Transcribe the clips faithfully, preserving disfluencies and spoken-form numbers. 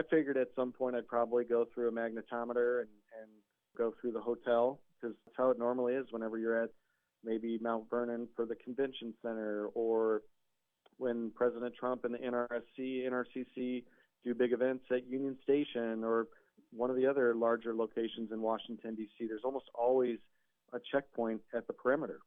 figured at some point I'd probably go through a magnetometer and, and go through the hotel, because that's how it normally is whenever you're at maybe Mount Vernon for the convention center, or when President Trump and the N R S C, N R C C do big events at Union Station or one of the other larger locations in Washington, D C. There's almost always a checkpoint at the perimeter.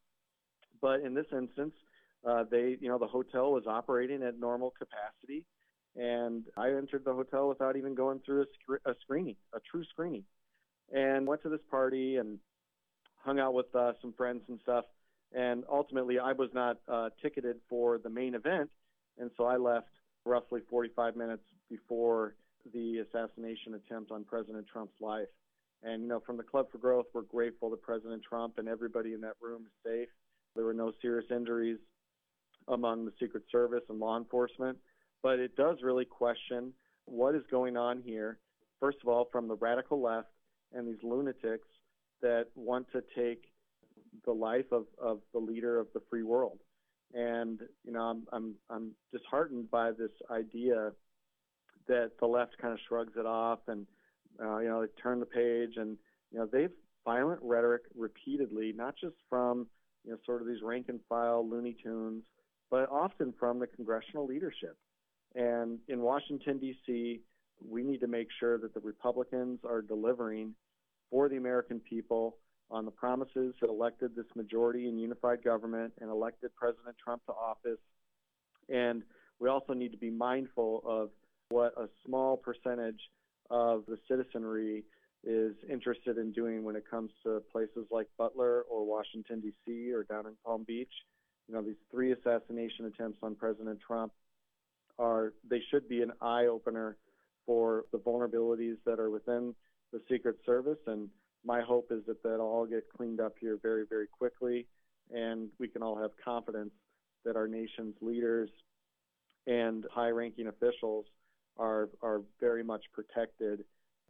But in this instance, uh, they, you know, the hotel was operating at normal capacity, and I entered the hotel without even going through a, sc- a screening, a true screening, and went to this party and hung out with uh, some friends and stuff. And ultimately, I was not uh, ticketed for the main event, and so I left roughly forty-five minutes before the assassination attempt on President Trump's life. And, you know, from the Club for Growth, we're grateful that President Trump and everybody in that room is safe. There were no serious injuries among the Secret Service and law enforcement. But it does really question what is going on here, first of all, from the radical left and these lunatics that want to take the life of, of the leader of the free world. And, you know, I'm, I'm, I'm disheartened by this idea that the left kind of shrugs it off and, uh, you know, they turn the page, and, you know, they've violent rhetoric repeatedly, not just from, you know, sort of these rank and file Looney Tunes, but often from the congressional leadership. And in Washington, D C, we need to make sure that the Republicans are delivering for the American people on the promises that elected this majority in unified government and elected President Trump to office. And we also need to be mindful of what a small percentage of the citizenry is interested in doing when it comes to places like Butler or Washington, D C, or down in Palm Beach. You know, these three assassination attempts on President Trump are, they should be an eye-opener for the vulnerabilities that are within the Secret Service. And my hope is that that'll all get cleaned up here very, very quickly, and we can all have confidence that our nation's leaders and high-ranking officials are are very much protected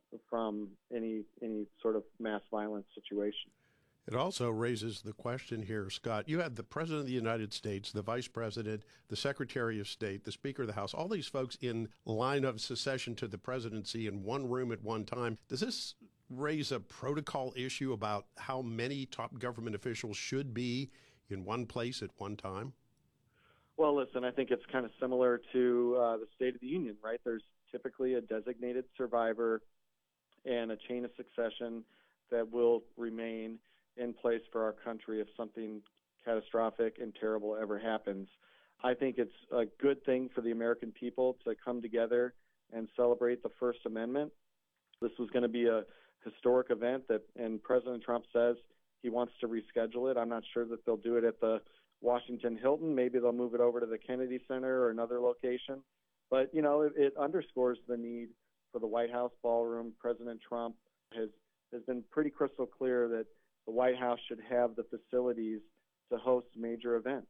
from any any sort of mass violence situation. It also raises the question here, Scott. You had the President of the United States, the Vice President, the Secretary of State, the Speaker of the House, all these folks in line of succession to the presidency in one room at one time. Does this raise a protocol issue about how many top government officials should be in one place at one time? Well, listen, I think it's kind of similar to uh, the State of the Union, right? There's typically a designated survivor and a chain of succession that will remain in place for our country if something catastrophic and terrible ever happens. I think it's a good thing for the American people to come together and celebrate the First Amendment. This was going to be a historic event that, and President Trump says he wants to reschedule it. I'm not sure that they'll do it at the Washington Hilton. Maybe they'll move it over to the Kennedy Center or another location. But, you know, it, it underscores the need for the White House ballroom. President Trump has, has been pretty crystal clear that the White House should have the facilities to host major events.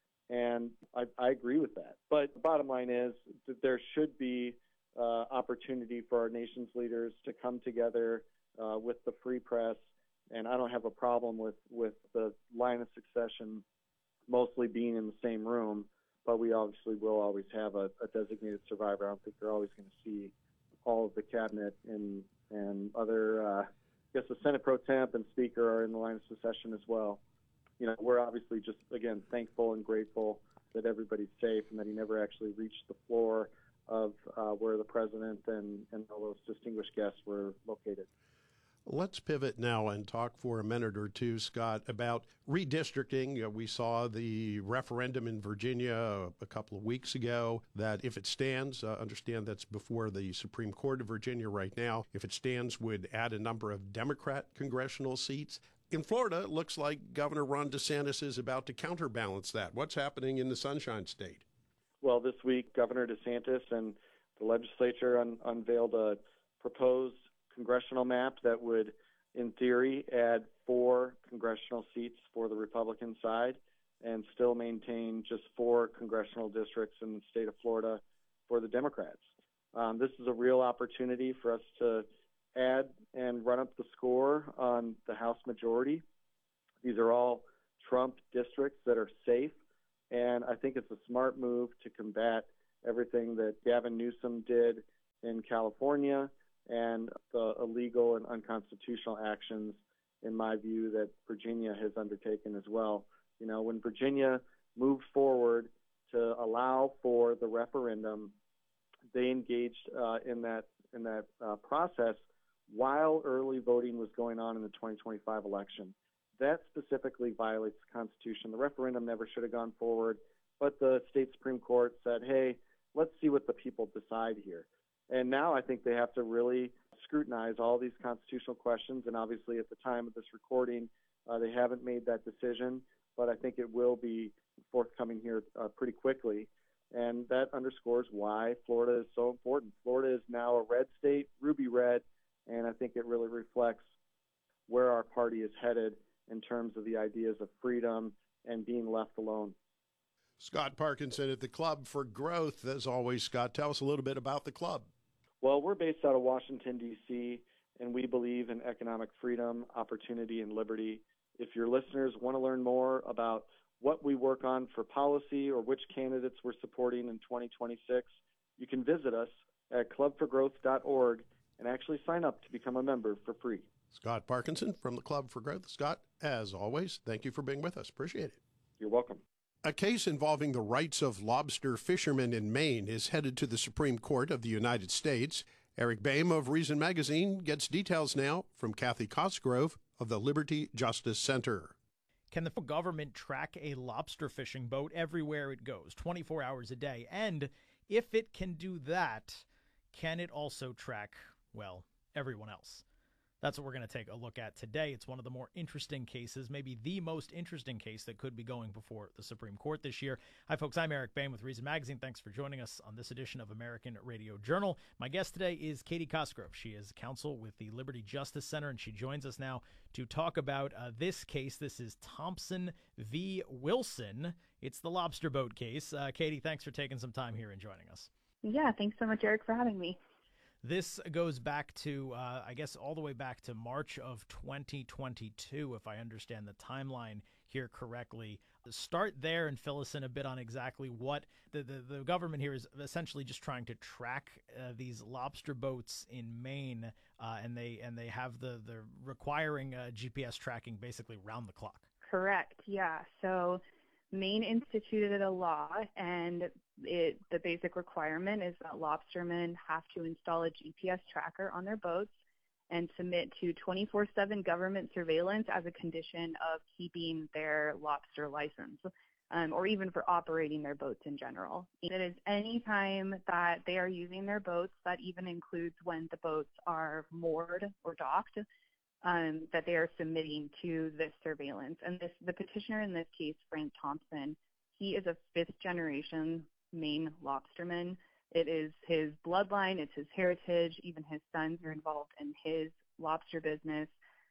And I, I agree with that. But the bottom line is that there should be uh, opportunity for our nation's leaders to come together uh, with the free press. And I don't have a problem with, with the line of succession mostly being in the same room, but we obviously will always have a, a designated survivor. I don't think they're always going to see all of the cabinet and, and other, uh, I guess the Senate Pro Temp and Speaker are in the line of succession as well. You know, we're obviously just, again, thankful and grateful that everybody's safe and that he never actually reached the floor of uh, where the president and, and all those distinguished guests were located. Let's pivot now and talk for a minute or two, Scott, about redistricting. Uh, we saw the referendum in Virginia a, a couple of weeks ago that if it stands, uh, understand that's before the Supreme Court of Virginia right now, if it stands would add a number of Democrat congressional seats. In Florida, it looks like Governor Ron DeSantis is about to counterbalance that. What's happening in the Sunshine State? Well, this week, Governor DeSantis and the legislature un- unveiled a proposed congressional map that would, in theory, add four congressional seats for the Republican side and still maintain just four congressional districts in the state of Florida for the Democrats. Um, this is a real opportunity for us to add and run up the score on the House majority. These are all Trump districts that are safe, and I think it's a smart move to combat everything that Gavin Newsom did in California and the illegal and unconstitutional actions, in my view, that Virginia has undertaken as well. You know, when Virginia moved forward to allow for the referendum, they engaged uh, in that in that uh, process while early voting was going on in the twenty twenty-five election. That specifically violates the Constitution. The referendum never should have gone forward, but the state Supreme Court said, hey, let's see what the people decide here. And now I think they have to really scrutinize all these constitutional questions, and obviously at the time of this recording, uh, they haven't made that decision, but I think it will be forthcoming here uh, pretty quickly. And that underscores why Florida is so important. Florida is now a red state, ruby red, and I think it really reflects where our party is headed in terms of the ideas of freedom and being left alone. Scott Parkinson at the Club for Growth. As always, Scott, tell us a little bit about the club. Well, we're based out of Washington, D C, and we believe in economic freedom, opportunity, and liberty. If your listeners want to learn more about what we work on for policy or which candidates we're supporting in twenty twenty-six, you can visit us at club for growth dot org and actually sign up to become a member for free. Scott Parkinson from the Club for Growth. Scott, as always, thank you for being with us. Appreciate it. You're welcome. A case involving the rights of lobster fishermen in Maine is headed to the Supreme Court of the United States. Eric Boehm of Reason Magazine gets details now from Kathy Cosgrove of the Liberty Justice Center. Can the government track a lobster fishing boat everywhere it goes, twenty-four hours a day? And if it can do that, can it also track, well, everyone else? That's what we're going to take a look at today. It's one of the more interesting cases, maybe the most interesting case that could be going before the Supreme Court this year. Hi, folks. I'm Eric Boehm with Reason Magazine. Thanks for joining us on this edition of American Radio Journal. My guest today is Katie Cosgrove. She is counsel with the Liberty Justice Center, and she joins us now to talk about uh, this case. This is Thompson v. Wilson. It's the lobster boat case. Uh, Katie, thanks for taking some time here and joining us. Yeah, thanks so much, Eric, for having me. This goes back to, uh, I guess, all the way back to March of twenty twenty-two, if I understand the timeline here correctly. Start there and fill us in a bit on exactly what the, the, the government here is essentially just trying to track uh, these lobster boats in Maine, uh, and they and they have the, the requiring uh, G P S tracking basically round the clock. Correct, yeah. So Maine instituted a law, and it, the basic requirement is that lobstermen have to install a G P S tracker on their boats and submit to twenty-four seven government surveillance as a condition of keeping their lobster license, um, or even for operating their boats in general. It is any time that they are using their boats, that even includes when the boats are moored or docked, Um, that they are submitting to this surveillance. And this, the petitioner in this case, Frank Thompson, he is a fifth generation Maine lobsterman. It is his bloodline, it's his heritage, even his sons are involved in his lobster business.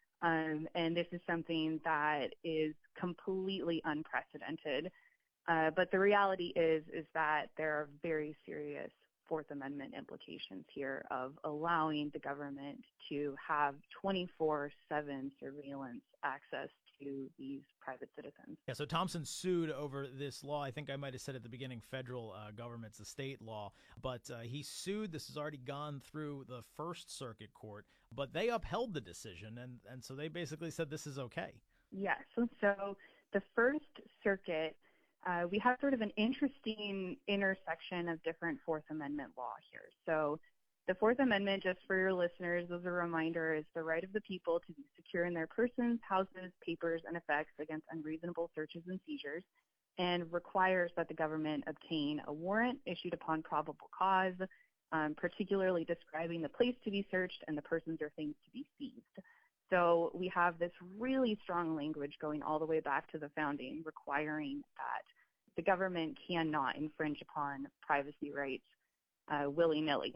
Um, and this is something that is completely unprecedented. Uh, but the reality is, is that there are very serious Fourth Amendment implications here of allowing the government to have twenty-four seven surveillance access to these private citizens. Yeah, so Thompson sued over this law. I think I might have said at the beginning federal uh, government's a state law, but uh, he sued. This has already gone through the First Circuit Court, but they upheld the decision, and, and so they basically said this is okay. Yes, so the First Circuit, Uh, we have sort of an interesting intersection of different Fourth Amendment law here. So the Fourth Amendment, just for your listeners, as a reminder, is the right of the people to be secure in their persons, houses, papers, and effects against unreasonable searches and seizures, and requires that the government obtain a warrant issued upon probable cause, um, particularly describing the place to be searched and the persons or things to be seized. So we have this really strong language going all the way back to the founding, requiring that the government cannot infringe upon privacy rights uh, willy-nilly.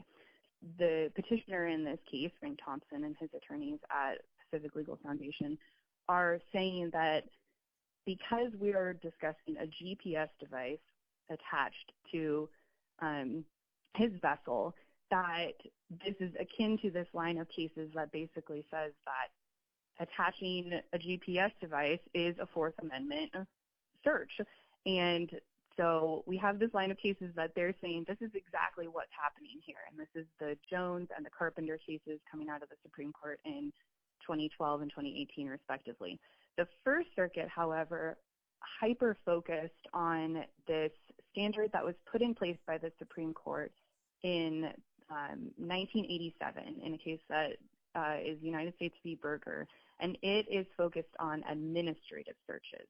The petitioner in this case, Frank Thompson, and his attorneys at Pacific Legal Foundation are saying that because we are discussing a G P S device attached to um, his vessel, that this is akin to this line of cases that basically says that attaching a G P S device is a Fourth Amendment search. And So we have this line of cases that they're saying this is exactly what's happening here. And this is the Jones and the Carpenter cases coming out of the Supreme Court in twenty twelve and twenty eighteen, respectively. The First Circuit, however, hyper-focused on this standard that was put in place by the Supreme Court in um, nineteen eighty-seven in a case that uh, is United States v. Berger, and it is focused on administrative searches.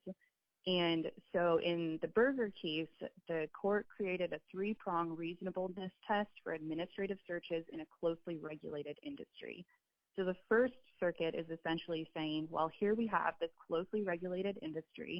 And so in the Berger case, the court created a three-prong reasonableness test for administrative searches in a closely regulated industry. So the First Circuit is essentially saying, well, here we have this closely regulated industry,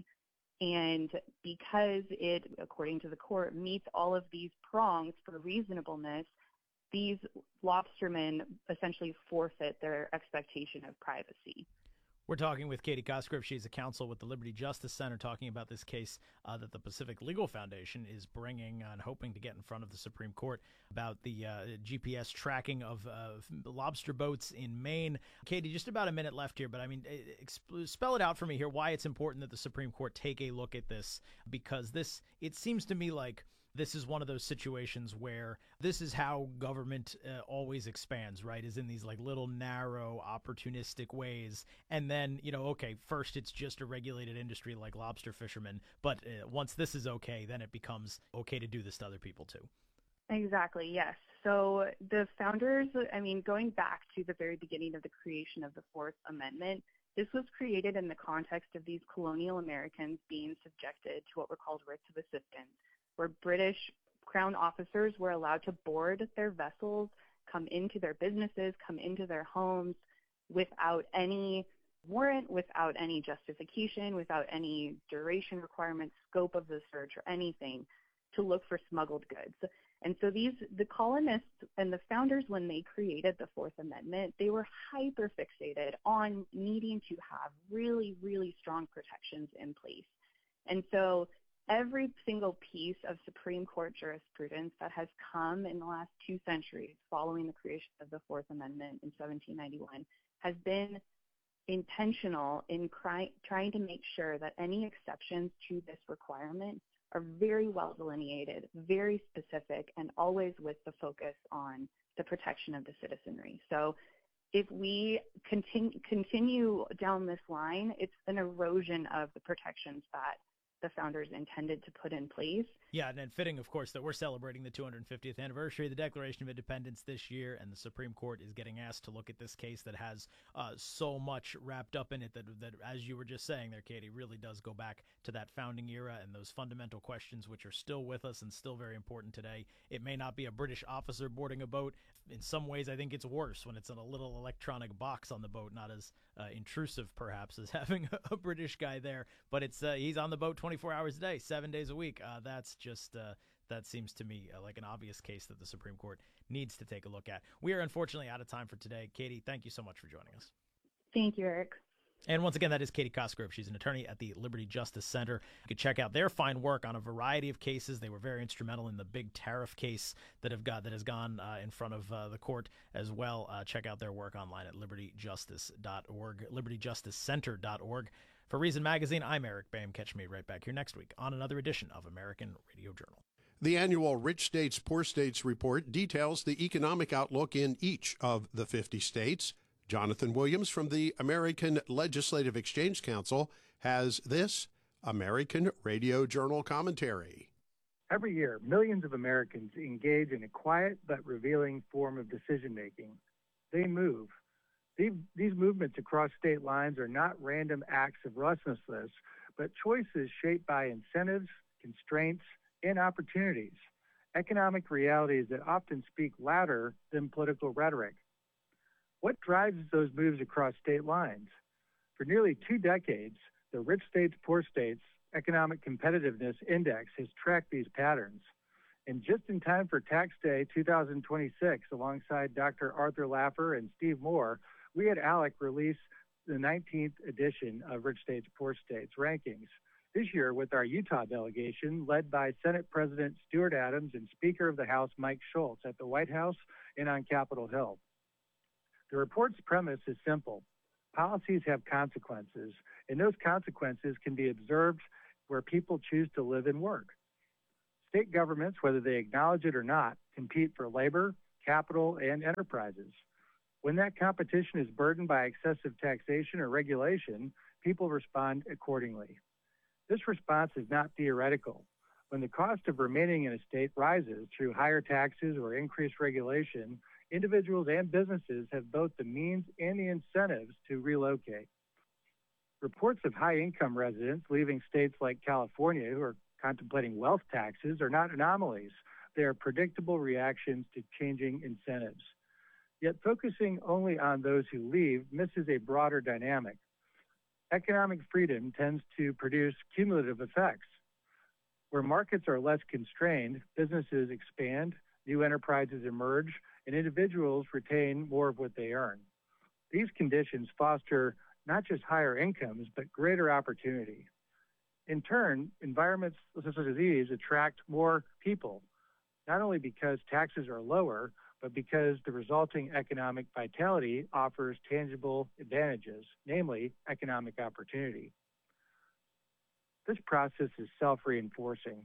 and because it, according to the court, meets all of these prongs for reasonableness, these lobstermen essentially forfeit their expectation of privacy. We're talking with Katie Cosgrove. She's a counsel with the Liberty Justice Center, talking about this case uh, that the Pacific Legal Foundation is bringing and hoping to get in front of the Supreme Court about the uh, G P S tracking of uh, lobster boats in Maine. Katie, just about a minute left here, but I mean, exp- spell it out for me here why it's important that the Supreme Court take a look at this, because this, it seems to me like this is one of those situations where this is how government uh, always expands, right? Is in these like little narrow opportunistic ways. And then, you know, okay, first it's just a regulated industry like lobster fishermen. But uh, once this is okay, then it becomes okay to do this to other people too. Exactly, yes. So the founders, I mean, going back to the very beginning of the creation of the Fourth Amendment, this was created in the context of these colonial Americans being subjected to what were called writs of assistance, where British Crown officers were allowed to board their vessels, come into their businesses, come into their homes without any warrant, without any justification, without any duration requirements, scope of the search, or anything to look for smuggled goods. And so these, the colonists and the founders, when they created the Fourth Amendment, they were hyper fixated on needing to have really, really strong protections in place. And so every single piece of Supreme Court jurisprudence that has come in the last two centuries following the creation of the Fourth Amendment in seventeen ninety-one has been intentional in cry, trying to make sure that any exceptions to this requirement are very well delineated, very specific, and always with the focus on the protection of the citizenry. So if we continue, continue down this line, it's an erosion of the protections that the founders intended to put in place. Yeah, and then fitting, of course, that we're celebrating the two hundred fiftieth anniversary of the Declaration of Independence this year, and the Supreme Court is getting asked to look at this case that has uh, so much wrapped up in it that, that, as you were just saying there, Katie, really does go back to that founding era and those fundamental questions which are still with us and still very important today. It may not be a British officer boarding a boat. In some ways, I think it's worse when it's in a little electronic box on the boat, not as uh, intrusive, perhaps, as having a British guy there, but it's uh, he's on the boat twenty-four hours a day, seven days a week. Uh, that's just, uh, that seems to me uh, like an obvious case that the Supreme Court needs to take a look at. We are unfortunately out of time for today. Katie, thank you so much for joining us. Thank you, Eric. And once again, that is Katie Cosgrove. She's an attorney at the Liberty Justice Center. You can check out their fine work on a variety of cases. They were very instrumental in the big tariff case that have got that has gone uh, in front of uh, the court as well. Uh, check out their work online at liberty justice dot org, liberty justice center dot org. For Reason Magazine, I'm Eric Boehm. Catch me right back here next week on another edition of American Radio Journal. The annual Rich States, Poor States report details the economic outlook in each of the fifty states. Jonathan Williams from the American Legislative Exchange Council has this American Radio Journal commentary. Every year, millions of Americans engage in a quiet but revealing form of decision-making. They move. These, these movements across state lines are not random acts of restlessness, but choices shaped by incentives, constraints, and opportunities, economic realities that often speak louder than political rhetoric. What drives those moves across state lines? For nearly two decades, the Rich States, Poor States Economic Competitiveness Index has tracked these patterns. And just in time for Tax Day two thousand twenty-six, alongside Doctor Arthur Laffer and Steve Moore, we had ALEC release the nineteenth edition of Rich States, Poor States rankings. This year with our Utah delegation, led by Senate President Stuart Adams and Speaker of the House Mike Schultz at the White House and on Capitol Hill. The report's premise is simple. Policies have consequences, and those consequences can be observed where people choose to live and work. State governments, whether they acknowledge it or not, compete for labor, capital, and enterprises. When that competition is burdened by excessive taxation or regulation, people respond accordingly. This response is not theoretical. When the cost of remaining in a state rises through higher taxes or increased regulation, individuals and businesses have both the means and the incentives to relocate. Reports of high-income residents leaving states like California who are contemplating wealth taxes are not anomalies. They are predictable reactions to changing incentives. Yet focusing only on those who leave misses a broader dynamic. Economic freedom tends to produce cumulative effects. Where markets are less constrained, businesses expand, new enterprises emerge, and individuals retain more of what they earn. These conditions foster not just higher incomes, but greater opportunity. In turn, environments such as these attract more people, not only because taxes are lower, but because the resulting economic vitality offers tangible advantages, namely economic opportunity. This process is self-reinforcing.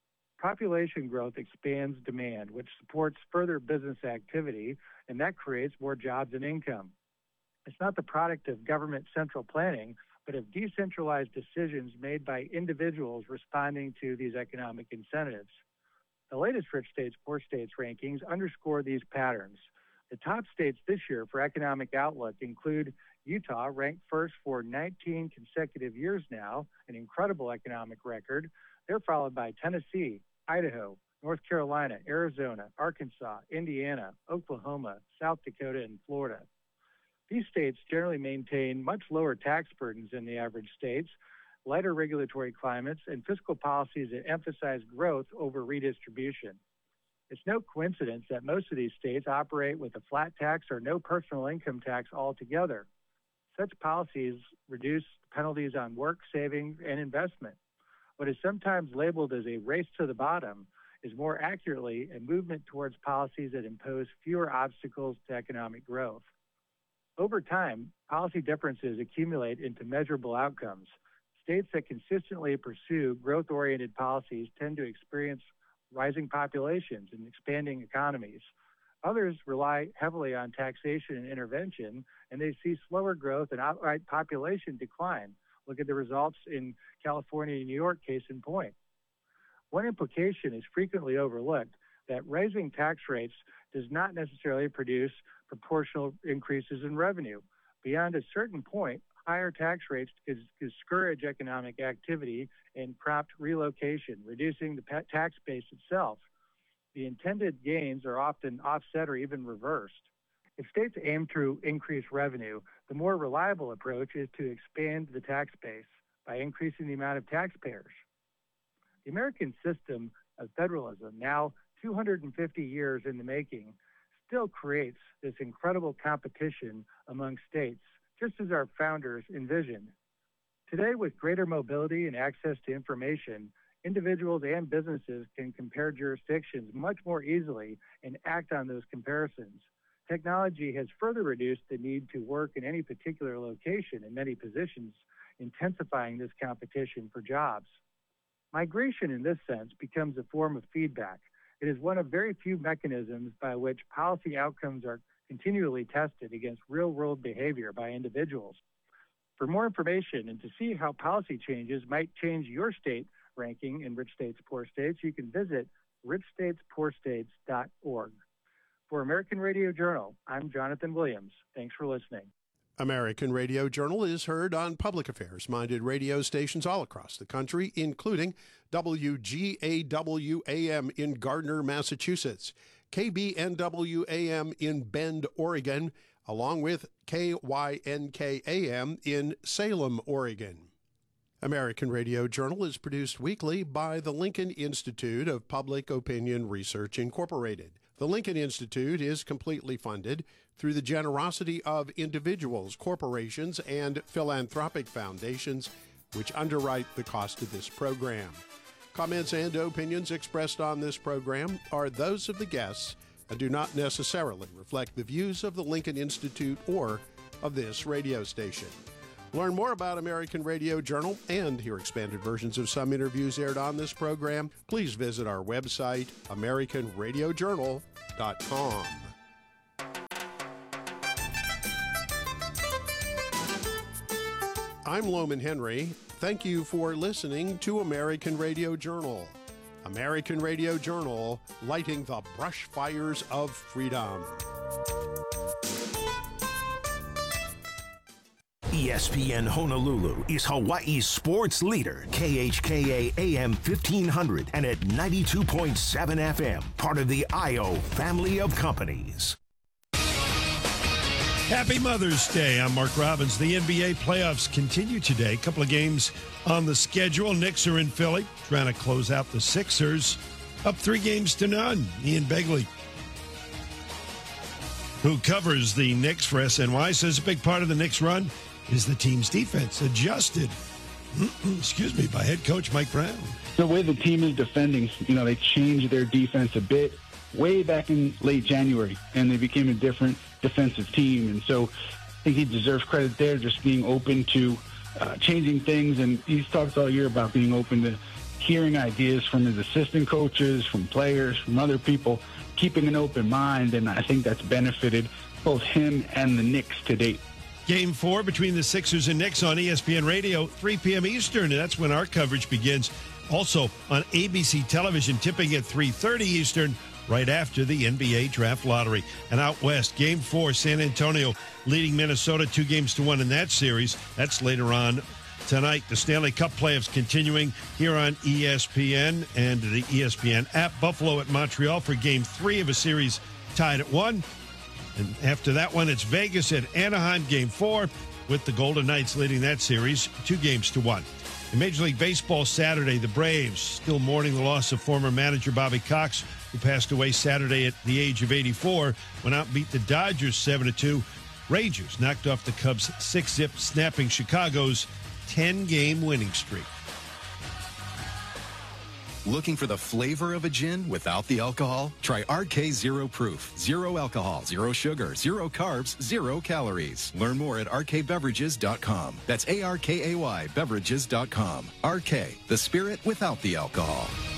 Population growth expands demand, which supports further business activity, and that creates more jobs and income. It's not the product of government central planning, but of decentralized decisions made by individuals responding to these economic incentives. The latest Rich States, Poor States rankings underscore these patterns. The top states this year for economic outlook include Utah, ranked first for nineteen consecutive years now, an incredible economic record. They're followed by Tennessee, Idaho, North Carolina, Arizona, Arkansas, Indiana, Oklahoma, South Dakota, and Florida. These states generally maintain much lower tax burdens than the average states, lighter regulatory climates, and fiscal policies that emphasize growth over redistribution. It's no coincidence that most of these states operate with a flat tax or no personal income tax altogether. Such policies reduce penalties on work, savings, and investment. What is sometimes labeled as a race to the bottom is more accurately a movement towards policies that impose fewer obstacles to economic growth. Over time, policy differences accumulate into measurable outcomes. States that consistently pursue growth-oriented policies tend to experience rising populations and expanding economies. Others rely heavily on taxation and intervention, and they see slower growth and outright population decline. Look at the results in California and New York, case in point. One implication is frequently overlooked, that raising tax rates does not necessarily produce proportional increases in revenue. Beyond a certain point, higher tax rates discourage economic activity and prompt relocation, reducing the tax base itself. The intended gains are often offset or even reversed. If states aim to increase revenue, the more reliable approach is to expand the tax base by increasing the amount of taxpayers. The American system of federalism, now two hundred fifty years in the making, still creates this incredible competition among states, just as our founders envisioned. Today, with greater mobility and access to information, individuals and businesses can compare jurisdictions much more easily and act on those comparisons. Technology has further reduced the need to work in any particular location in many positions, intensifying this competition for jobs. Migration, in this sense, becomes a form of feedback. It is one of very few mechanisms by which policy outcomes are continually tested against real-world behavior by individuals. For more information and to see how policy changes might change your state ranking in Rich States, Poor States, you can visit rich states poor states dot org. For American Radio Journal, I'm Jonathan Williams. Thanks for listening. American Radio Journal is heard on public affairs-minded radio stations all across the country, including W G A W A M in Gardner, Massachusetts, K B N W A M in Bend, Oregon, along with K Y N K A M in Salem, Oregon. American Radio Journal is produced weekly by the Lincoln Institute of Public Opinion Research, Incorporated. The Lincoln Institute is completely funded through the generosity of individuals, corporations, and philanthropic foundations, which underwrite the cost of this program. Comments and opinions expressed on this program are those of the guests and do not necessarily reflect the views of the Lincoln Institute or of this radio station. Learn more about American Radio Journal and hear expanded versions of some interviews aired on this program. Please visit our website, american radio journal dot com. I'm Loman Henry. Thank you for listening to American Radio Journal. American Radio Journal, lighting the brush fires of freedom. E S P N Honolulu is Hawaii's sports leader, K H K A A M fifteen hundred and at ninety-two point seven F M, part of the I O family of companies. Happy Mother's Day. I'm Mark Robbins. The N B A playoffs continue today. A couple of games on the schedule. Knicks are in Philly, trying to close out the Sixers. Up three games to none. Ian Begley, who covers the Knicks for S N Y, says a big part of the Knicks' run is the team's defense, adjusted, excuse me, by head coach Mike Brown. The way the team is defending, you know, they changed their defense a bit way back in late January, and they became a different defensive team. And so I think he deserves credit there, just being open to uh, changing things. And he's talked all year about being open to hearing ideas from his assistant coaches, from players, from other people, keeping an open mind. And I think that's benefited both him and the Knicks to date. Game four between the Sixers and Knicks on E S P N Radio, three p.m. Eastern, and that's when our coverage begins. Also on A B C television, tipping at three thirty Eastern, right after the N B A Draft Lottery. And out west, Game four, San Antonio leading Minnesota two games to one in that series. That's later on tonight. The Stanley Cup playoffs continuing here on E S P N and the E S P N app. Buffalo at Montreal for Game three of a series tied at one. And after that one, it's Vegas at Anaheim, Game four, with the Golden Knights leading that series two games to one. In Major League Baseball Saturday, the Braves still mourning the loss of former manager Bobby Cox, who passed away Saturday at the age of eighty-four, went out and beat the Dodgers seven to two. Rangers knocked off the Cubs six zip, snapping Chicago's ten-game winning streak. Looking for the flavor of a gin without the alcohol? Try R K Zero Proof. Zero alcohol, zero sugar, zero carbs, zero calories. Learn more at R K beverages dot com. That's A R K A Y beverages dot com. R K, the spirit without the alcohol.